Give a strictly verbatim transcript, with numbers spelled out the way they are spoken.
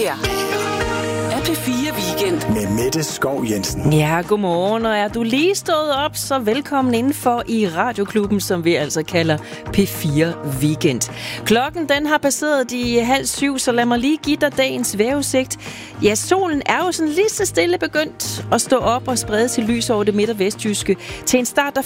her er P fire Weekend med Mette Skov Jensen. Ja, godmorgen, og er du lige stået op, så velkommen indenfor i radioklubben, som vi altså kalder P fire Weekend. Klokken den har passeret de halv syv, så lad mig lige give dig dagens vejrudsigt. Ja, solen er jo sådan lige så stille begyndt at stå op og sprede til lys over det midt- og vestjyske. Til en start, der